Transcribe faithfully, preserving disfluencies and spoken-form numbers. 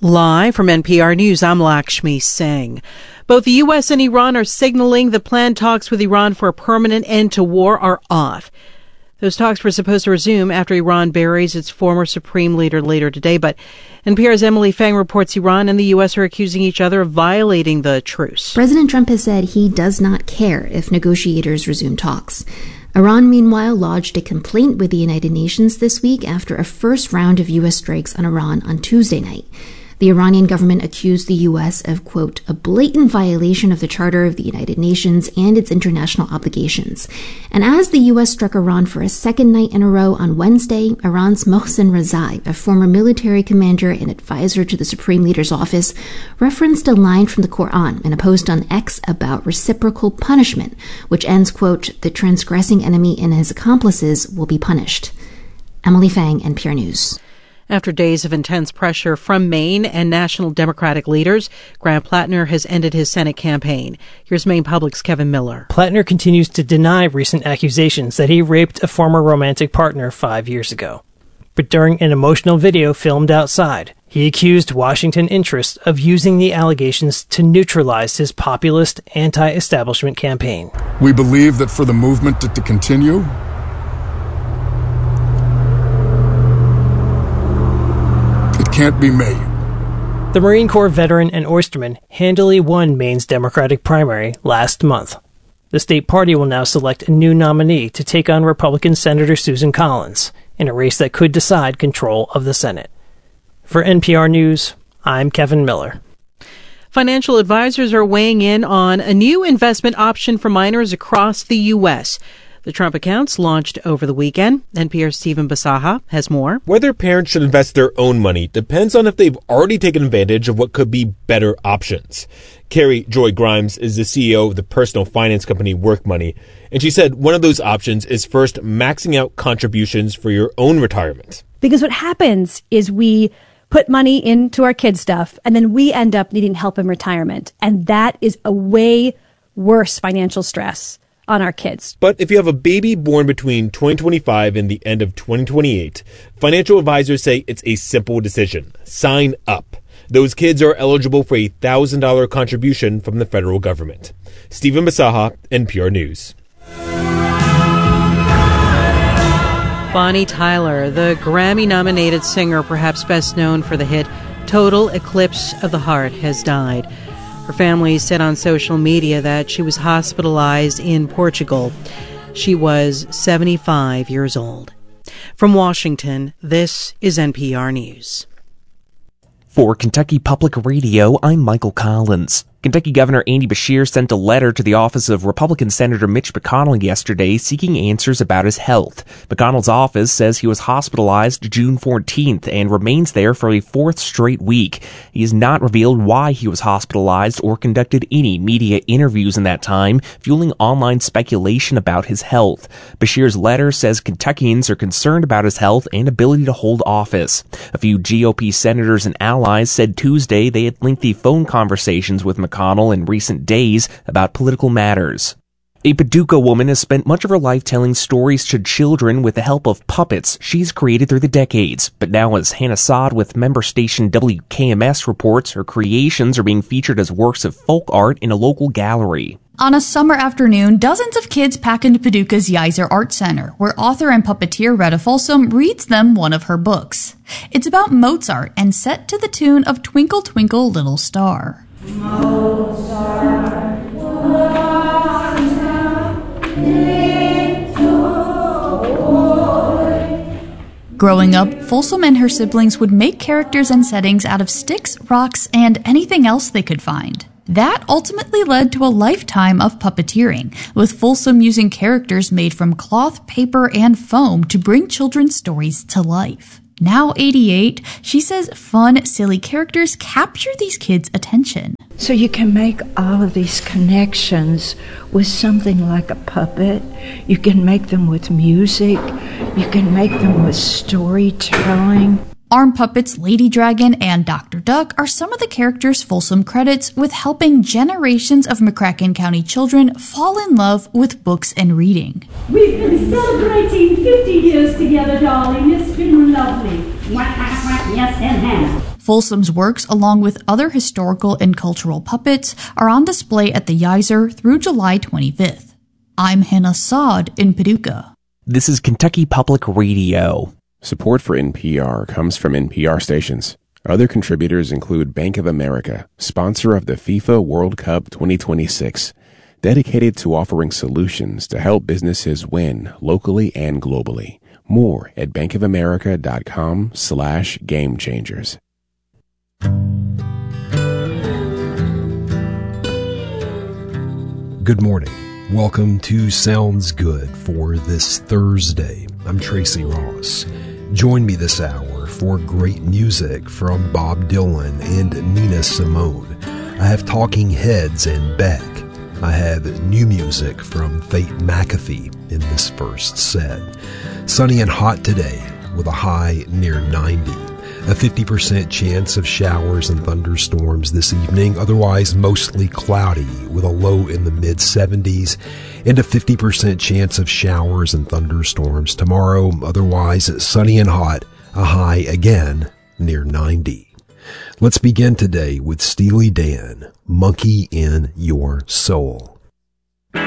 Live from N P R News, I'm Lakshmi Singh. Both the U S and Iran are signaling the planned talks with Iran for a permanent end to war are off. Those talks were supposed to resume after Iran buries its former supreme leader later today, but N P R's Emily Fang reports Iran and the U S are accusing each other of violating the truce. President Trump has said he does not care if negotiators resume talks. Iran, meanwhile, lodged a complaint with the United Nations this week after a first round of U S strikes on Iran on Tuesday night. The Iranian government accused the U S of, quote, a blatant violation of the Charter of the United Nations and its international obligations. And as the U S struck Iran for a second night in a row on Wednesday, Iran's Mohsen Rezai, a former military commander and advisor to the Supreme Leader's office, referenced a line from the Quran in a post on X about reciprocal punishment, which ends, quote, the transgressing enemy and his accomplices will be punished. Emily Fang, N P R News. After days of intense pressure from Maine and national Democratic leaders, Grant Plattner has ended his Senate campaign. Here's Maine Public's Kevin Miller. Plattner continues to deny recent accusations that he raped a former romantic partner five years ago. But during an emotional video filmed outside, he accused Washington interests of using the allegations to neutralize his populist, anti-establishment campaign. We believe that for the movement to, to continue, can't be made. The Marine Corps veteran and oysterman handily won Maine's Democratic primary last month. The state party will now select a new nominee to take on Republican Senator Susan Collins in a race that could decide control of the Senate. For N P R News, I'm Kevin Miller. Financial advisors are weighing in on a new investment option for minors across the U S The Trump accounts launched over the weekend. N P R's Stephen Basaha has more. Whether parents should invest their own money depends on if they've already taken advantage of what could be better options. Carrie Joy Grimes is the C E O of the personal finance company Work Money, and she said one of those options is first maxing out contributions for your own retirement. Because what happens is we put money into our kids' stuff, and then we end up needing help in retirement. And that is a way worse financial stress on our kids. But if you have a baby born between twenty twenty-five and the end of twenty twenty-eight, financial advisors say it's a simple decision. Sign up. Those kids are eligible for a one thousand dollars contribution from the federal government. Stephen Basaha, N P R News. Bonnie Tyler, the Grammy-nominated singer, perhaps best known for the hit Total Eclipse of the Heart, has died. Her family said on social media that she was hospitalized in Portugal. She was seventy-five years old. From Washington, this is N P R News. For Kentucky Public Radio, I'm Michael Collins. Kentucky Governor Andy Beshear sent a letter to the office of Republican Senator Mitch McConnell yesterday seeking answers about his health. McConnell's office says he was hospitalized June fourteenth and remains there for a fourth straight week. He has not revealed why he was hospitalized or conducted any media interviews in that time, fueling online speculation about his health. Beshear's letter says Kentuckians are concerned about his health and ability to hold office. A few G O P senators and allies said Tuesday they had lengthy phone conversations with McConnell McConnell in recent days about political matters. A Paducah woman has spent much of her life telling stories to children with the help of puppets she's created through the decades. But now, as Hannah Saad with member station W K M S reports, her creations are being featured as works of folk art in a local gallery. On a summer afternoon, dozens of kids pack into Paducah's Yeiser Art Center, where author and puppeteer Retta Folsom reads them one of her books. It's about Mozart and set to the tune of Twinkle Twinkle Little Star. Mozart, growing up, Folsom and her siblings would make characters and settings out of sticks, rocks, and anything else they could find. That ultimately led to a lifetime of puppeteering, with Folsom using characters made from cloth, paper, and foam to bring children's stories to life. Now eighty-eight, she says fun, silly characters capture these kids' attention. So you can make all of these connections with something like a puppet. You can make them with music. You can make them with storytelling. Arm Puppets, Lady Dragon, and Doctor Duck are some of the characters Folsom credits with helping generations of McCracken County children fall in love with books and reading. We've been celebrating fifty years together, darling. It's been lovely. Yes, and Hannah. Folsom's works, along with other historical and cultural puppets, are on display at the Yser through July twenty-fifth. I'm Hannah Saad in Paducah. This is Kentucky Public Radio. Support for N P R comes from N P R stations. Other contributors include Bank of America, sponsor of the FIFA World Cup twenty twenty-six, dedicated to offering solutions to help businesses win locally and globally. More at bankofamerica.com slash game changers. Good morning. Welcome to Sounds Good for this Thursday. I'm Tracy Ross. Join me this hour for great music from Bob Dylan and Nina Simone. I have Talking Heads and Beck. I have new music from Fate McAfee in this first set. Sunny and hot today with a high near ninety. A fifty percent chance of showers and thunderstorms this evening, otherwise mostly cloudy with a low in the mid seventies, and a fifty percent chance of showers and thunderstorms tomorrow, otherwise sunny and hot, a high again near ninety. Let's begin today with Steely Dan, Monkey in Your Soul.